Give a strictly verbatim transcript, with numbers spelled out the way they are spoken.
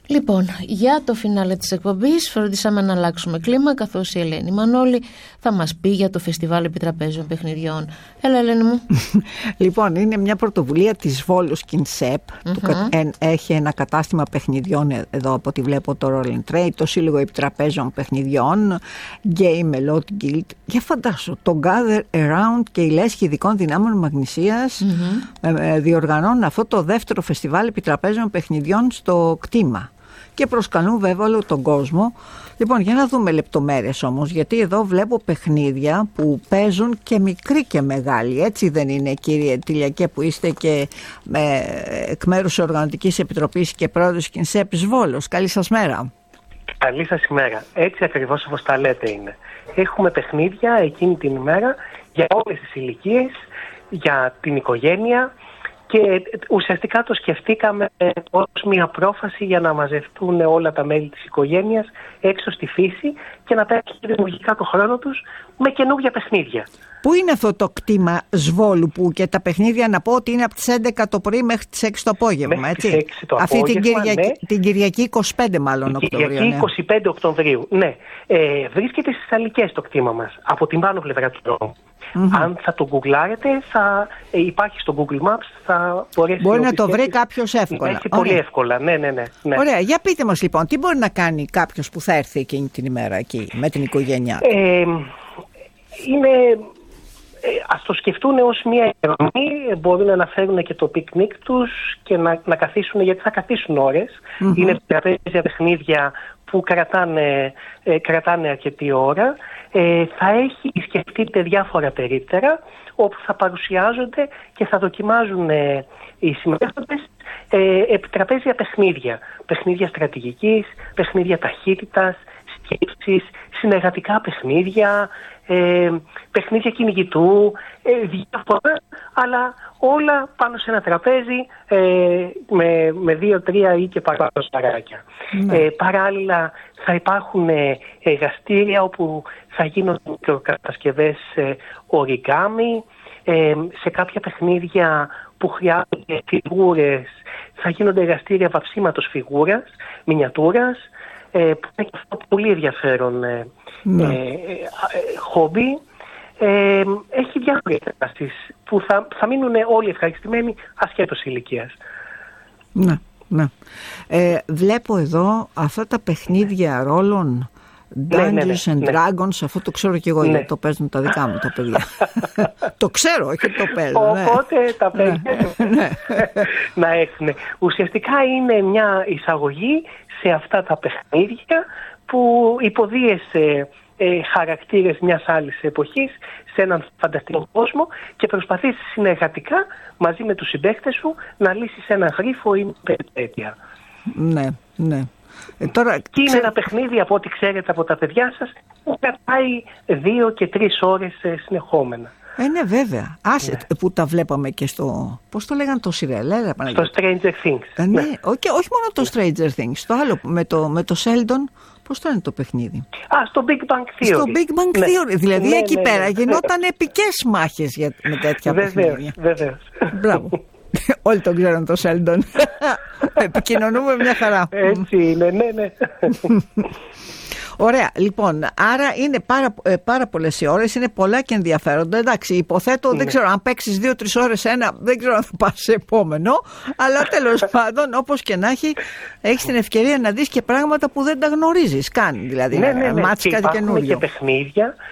Λοιπόν, για το φινάλε της εκπομπής φροντίσαμε να αλλάξουμε κλίμα, καθώς η Ελένη Μανώλη θα μας πει για το Φεστιβάλ Επιτραπέζιων Παιχνιδιών. Έλα, Ελένη μου. Λοιπόν, είναι μια πρωτοβουλία της Βόλου Σκινσέπ. Mm-hmm. Έχει ένα κατάστημα παιχνιδιών εδώ από ό,τι βλέπω, το Roll and Trade, το Σύλλογο Επιτραπέζιων Παιχνιδιών, Game Melodic Guild. Για φαντάσου, το Gather Around και η Λέσχη Ειδικών Δυνάμεων Μαγνησίας mm-hmm. διοργανώνουν αυτό το δεύτερο Φεστιβάλ Επιτραπέζιων Παιχνιδιών στο κτήμα. Και προσκαλούν βέβαια όλο τον κόσμο. Λοιπόν, για να δούμε λεπτομέρειες όμως, γιατί εδώ βλέπω παιχνίδια που παίζουν και μικροί και μεγάλοι. Έτσι δεν είναι, κύριε Τηλιακέ, που είστε και με, εκ μέρους της Οργανωτικής Επιτροπής και πρόεδρος Σκινσέπης Βόλος? Καλή σας μέρα. Καλή σας ημέρα. Έτσι ακριβώς όπως τα λέτε είναι. Έχουμε παιχνίδια εκείνη την ημέρα για όλες τις ηλικίες, για την οικογένεια. Και ουσιαστικά το σκεφτήκαμε ως μια πρόφαση για να μαζευτούν όλα τα μέλη της οικογένειας έξω στη φύση και να παίξουν δημιουργικά το χρόνο τους με καινούργια παιχνίδια. Πού είναι αυτό το κτήμα Σβόλου που και τα παιχνίδια, να πω ότι είναι από τις έντεκα το πρωί μέχρι τις έξι το απόγευμα, μέχρι έτσι? Τις έξι το Αυτή απόγευμα, την Κυριακή, ναι. την Κυριακή είκοσι πέντε μάλλον Οκτωβρίου. Κυριακή ναι. είκοσι πέντε Οκτωβρίου, ναι. Ε, βρίσκεται στις Αλικές το κτήμα μας, από την πάνω πλευρά του δρόμου. Mm-hmm. Αν θα το γκουγκλάρετε, θα ε, υπάρχει στο Google Maps, θα μπορέσει Μπορεί να το βρει κάποιος εύκολα. Έχει πολύ εύκολα, ναι, ναι, ναι, ναι. Ωραία, για πείτε μας λοιπόν, τι μπορεί να κάνει κάποιος που θα έρθει εκείνη την ημέρα εκεί με την οικογένειά του? Ε, είναι... Ε, ας το σκεφτούν ως μια εκδρομή, μπορούν να φέρουν και το πικνίκ τους και να, να καθίσουν, γιατί θα καθίσουν ώρες. Mm-hmm. Είναι τραπέζια παιχνίδια που κρατάνε, ε, κρατάνε αρκετή ώρα. Ε, θα έχει, σκεφτείτε, διάφορα περίπτερα όπου θα παρουσιάζονται και θα δοκιμάζουν ε, οι συμμετέχοντες ε, επιτραπέζια παιχνίδια. Παιχνίδια στρατηγικής, παιχνίδια ταχύτητας, σκέψης, συνεργατικά παιχνίδια, ε, παιχνίδια κυνηγητού, ε, διάφορα, αλλά όλα πάνω σε ένα τραπέζι ε, με, με δύο, τρία ή και παραπάνω σφαράκια. Ναι. Ε, παράλληλα θα υπάρχουν ε, εργαστήρια όπου θα γίνονται μικροκατασκευές ε, origami, ε, σε κάποια παιχνίδια που χρειάζονται φιγούρες θα γίνονται εργαστήρια βαυσίματος φιγούρας, μινιατούρας, που είναι και αυτό πολύ ενδιαφέρον ε, ναι. ε, ε, χόμπι. Ε, έχει διάφορες εργασίες που θα, θα μείνουν όλοι ευχαριστημένοι ασχέτως ηλικίας. Ναι, ναι. Ε, βλέπω εδώ αυτά τα παιχνίδια ρόλων, Dungeons ναι, ναι, ναι, and ναι. Dragons, αυτό το ξέρω και εγώ, ναι. γιατί το παίζουν τα δικά μου τα παιδιά. Το ξέρω, όχι το παίζω. Οπότε ναι. τα παιδιά ναι. να έχουν. Ουσιαστικά είναι μια εισαγωγή σε αυτά τα παιχνίδια που υποδίεσαι ε, χαρακτήρες μιας άλλης εποχής σε έναν φανταστικό κόσμο και προσπαθείς συνεργατικά μαζί με τους συμπαίκτες σου να λύσεις έναν γρίφο ή περιπέτεια. Ναι, ναι. Ε, τώρα, και είναι ξέ... ένα παιχνίδι, από ό,τι ξέρετε από τα παιδιά σας, που κρατάει δύο και τρεις ώρες ε, συνεχόμενα. Ε, ναι, βέβαια. Άσε, ναι. που τα βλέπαμε και στο... Πώς το λέγανε το σιρέλ, έλα, στο Stranger Things. Ε, ναι, ναι. Όχι, όχι μόνο το Stranger Things, το άλλο με το, με το Sheldon. Πώς το είναι το παιχνίδι? Α, στο Big Bang Theory. Στο Big Bang ναι. Theory. Δηλαδή ναι, εκεί ναι, πέρα ναι. γινόταν επικές μάχες για, με τέτοια βεβαίως, παιχνίδια. Βεβαίως. Μπράβο. Όλοι τον ξέρουν το Sheldon. Επικοινωνούμε μια χαρά. Έτσι είναι, ναι, ναι. Ωραία, λοιπόν, άρα είναι πάρα, πάρα πολλές οι ώρες, είναι πολλά και ενδιαφέροντα. Εντάξει, υποθέτω, ναι. δεν ξέρω, αν παίξεις δύο-τρεις ώρες ένα, δεν ξέρω αν θα πας σε επόμενο, αλλά τέλος πάντων, όπως και να έχει, έχεις την ευκαιρία να δεις και πράγματα που δεν τα γνωρίζεις καν. Δηλαδή, ναι, ναι, ναι. μάτς κάτι καινούριο. Και παιχνίδια